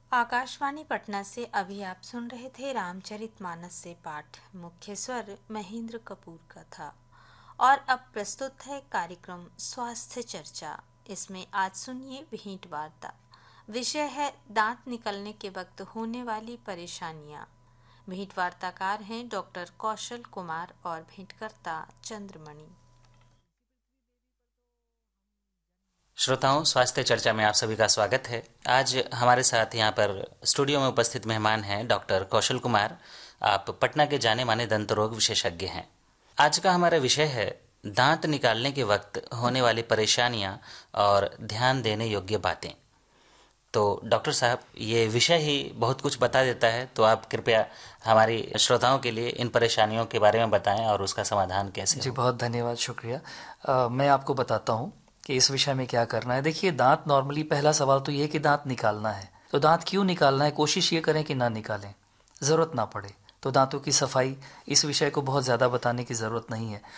आकाशवाणी पटना से अभी आप सुन रहे थे रामचरितमानस से पाठ। मुख्य स्वर महेंद्र कपूर का था। और अब प्रस्तुत है कार्यक्रम स्वास्थ्य चर्चा। इसमें आज सुनिए भेंट वार्ता। विषय है दांत निकलने के वक्त होने वाली परेशानियां। भेंट वार्ताकार हैं डॉक्टर कौशल कुमार और भेंटकर्ता चंद्रमणि। श्रोताओं, स्वास्थ्य चर्चा में आप सभी का स्वागत है। आज हमारे साथ यहाँ पर स्टूडियो में उपस्थित मेहमान हैं डॉक्टर कौशल कुमार। आप पटना के जाने माने दंत रोग विशेषज्ञ हैं। आज का हमारा विषय है दांत निकालने के वक्त होने वाली परेशानियां और ध्यान देने योग्य बातें। तो डॉक्टर साहब, ये विषय ही बहुत कुछ बता देता है, तो आप कृपया हमारी श्रोताओं के लिए इन परेशानियों के बारे में बताएं और उसका समाधान कैसे जी हो। बहुत धन्यवाद, शुक्रिया। मैं आपको बताता हूँ कि इस विषय में क्या करना है। देखिए, दांत नॉर्मली पहला सवाल तो ये है कि दांत निकालना है, तो दांत क्यों निकालना है। कोशिश ये करें कि ना निकालें, ज़रूरत ना पड़े। तो दांतों की सफाई, इस विषय को बहुत ज़्यादा बताने की ज़रूरत नहीं है।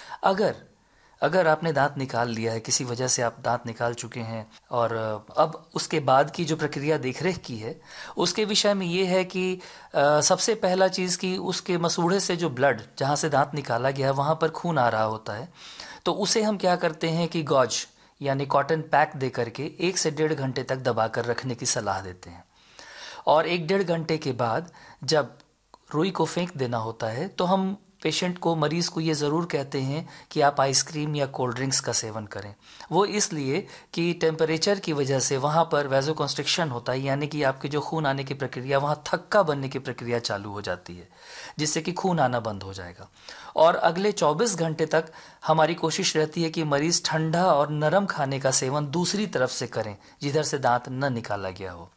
अगर आपने दांत निकाल लिया है, किसी वजह से आप दांत निकाल चुके हैं और अब उसके बाद की जो प्रक्रिया देखरेख की है उसके विषय में ये है कि सबसे पहला चीज़ कि उसके मसूड़े से जो ब्लड, जहाँ से दांत निकाला गया है वहाँ पर खून आ रहा होता है, तो उसे हम क्या करते हैं कि गॉज यानी कॉटन पैक दे करके 1 से 1.5 घंटे तक दबा कर रखने की सलाह देते हैं। और 1-1.5 घंटे के बाद जब रुई को फेंक देना होता है तो हम पेशेंट को, मरीज़ को ये ज़रूर कहते हैं कि आप आइसक्रीम या कोल्ड ड्रिंक्स का सेवन करें। वो इसलिए कि टेम्परेचर की वजह से वहाँ पर वैसोकंस्ट्रिक्शन होता है, यानी कि आपके जो खून आने की प्रक्रिया, वहाँ थक्का बनने की प्रक्रिया चालू हो जाती है, जिससे कि खून आना बंद हो जाएगा। और अगले 24 घंटे तक हमारी कोशिश रहती है कि मरीज़ ठंडा और नरम खाने का सेवन दूसरी तरफ से करें, जिधर से दांत न निकाला गया हो।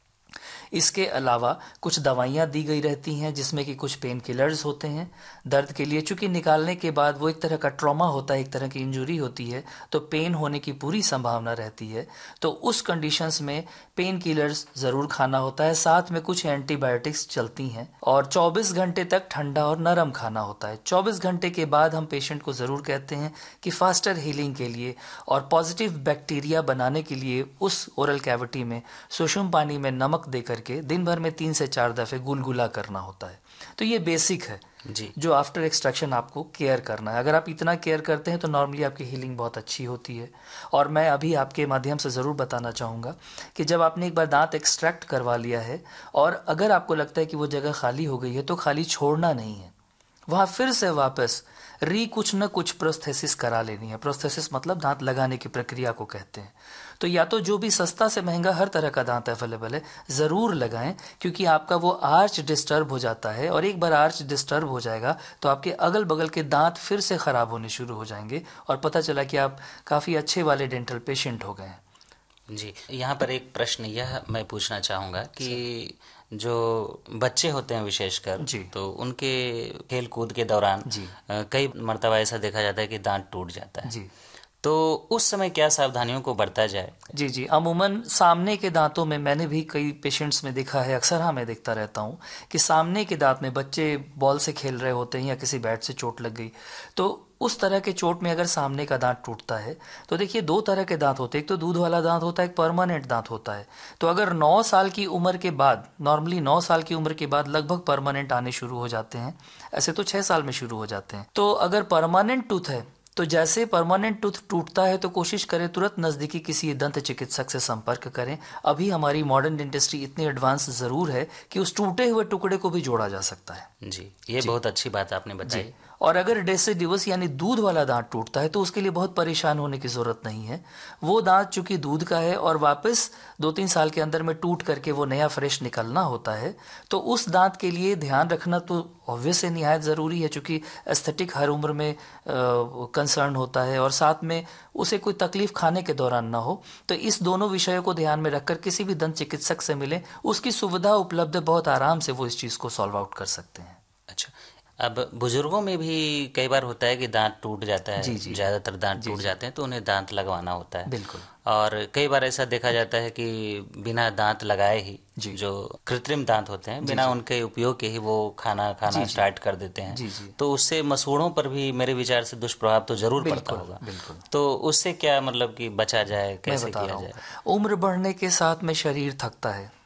इसके अलावा कुछ दवाइयाँ दी गई रहती हैं, जिसमें कि कुछ पेन किलर्स होते हैं दर्द के लिए। चूँकि निकालने के बाद वो एक तरह का ट्रॉमा होता है, एक तरह की इंजरी होती है, तो पेन होने की पूरी संभावना रहती है। तो उस कंडीशंस में पेन किलर्स ज़रूर खाना होता है, साथ में कुछ एंटीबायोटिक्स चलती हैं। और 24 घंटे तक ठंडा और नरम खाना होता है। 24 घंटे के बाद हम पेशेंट को ज़रूर कहते हैं कि फास्टर हीलिंग के लिए और पॉजिटिव बैक्टीरिया बनाने के लिए उस ओरल कैविटी में सुषुम पानी में नमक देकर के दिन भर में 3 से 4 दफ़े गुलगुला करना होता है। तो ये बेसिक है जी, जो आफ्टर एक्सट्रैक्शन आपको केयर करना है। अगर आप इतना केयर करते हैं तो नॉर्मली आपकी हीलिंग बहुत अच्छी होती है। और मैं अभी आपके माध्यम से ज़रूर बताना चाहूँगा कि जब आपने एक बार दांत एक्सट्रैक्ट करवा लिया है और अगर आपको लगता है कि वो जगह खाली हो गई है, तो खाली छोड़ना नहीं है, वहाँ फिर से वापस कुछ न कुछ प्रोस्थेसिस करा लेनी है। प्रोस्थेसिस मतलब दांत लगाने की प्रक्रिया को कहते हैं। तो या तो जो भी सस्ता से महंगा हर तरह का दांत अवेलेबल है ज़रूर लगाएं, क्योंकि आपका वो आर्च डिस्टर्ब हो जाता है और एक बार आर्च डिस्टर्ब हो जाएगा तो आपके अगल बगल के दांत फिर से ख़राब होने शुरू हो जाएंगे और पता चला कि आप काफ़ी अच्छे वाले डेंटल पेशेंट हो गए हैं। जी। यहाँ पर एक प्रश्न यह मैं पूछना चाहूँगा कि जो बच्चे होते हैं विशेषकर, जी तो उनके खेल कूद के दौरान जी कई मर्तबा ऐसा देखा जाता है कि दांत टूट जाता है। जी तो उस समय क्या सावधानियों को बरता जाए। जी अमूमन सामने के दांतों में मैंने भी कई पेशेंट्स में देखा है, अक्सर मैं देखता रहता हूँ कि सामने के दांत में बच्चे बॉल से खेल रहे होते हैं या किसी बैट से चोट लग गई, तो उस तरह के चोट में अगर सामने का दांत टूटता है तो देखिए 2 तरह के दांत होते हैं। एक तो दूध वाला दांत होता है, एक परमानेंट दांत होता है। तो अगर 9 साल की उम्र के बाद, नॉर्मली 9 साल की उम्र के बाद लगभग परमानेंट आने शुरू हो जाते हैं, ऐसे तो 6 साल में शुरू हो जाते हैं। तो अगर परमानेंट टूथ है तो जैसे परमानेंट टूथ टूटता है तो कोशिश करें तुरंत नज़दीकी किसी दंत चिकित्सक से संपर्क करें। अभी हमारी मॉडर्न डेंटिस्ट्री इतनी एडवांस ज़रूर है कि उस टूटे हुए टुकड़े को भी जोड़ा जा सकता है। जी, ये बहुत अच्छी बात आपने बताई। और अगर डेसिडिवस यानी दूध वाला दांत टूटता है तो उसके लिए बहुत परेशान होने की ज़रूरत नहीं है। वो दांत चूंकि दूध का है और वापस 2-3 साल के अंदर में टूट करके वो नया फ्रेश निकलना होता है, तो उस दांत के लिए ध्यान रखना तो ऑब्वियस है, निहायत ज़रूरी है, चूँकि एस्थेटिक हर उम्र में कंसर्न होता है और साथ में उसे कोई तकलीफ खाने के दौरान ना हो। तो इस दोनों विषयों को ध्यान में रखकर किसी भी दंत चिकित्सक से मिलें, उसकी सुविधा उपलब्ध है, बहुत आराम से वो इस चीज़ को सॉल्व आउट कर सकते हैं। अच्छा, अब बुजुर्गों में भी कई बार होता है कि दांत टूट जाता है, जी जी ज़्यादातर दांत टूट जाते हैं तो उन्हें दांत लगवाना होता है। बिल्कुल। और कई बार ऐसा देखा जाता है कि बिना दांत लगाए ही जी जो कृत्रिम दांत होते हैं, बिना उनके उपयोग के ही वो खाना स्टार्ट कर देते हैं। जी जी तो उससे मसूड़ों पर भी मेरे विचार से दुष्प्रभाव तो जरूर पड़ता होगा। बिल्कुल। तो उससे क्या मतलब कि बचा जाए, मैं कैसे बता किया रहा हूँ, जाए? उम्र बढ़ने के साथ में शरीर थकता है,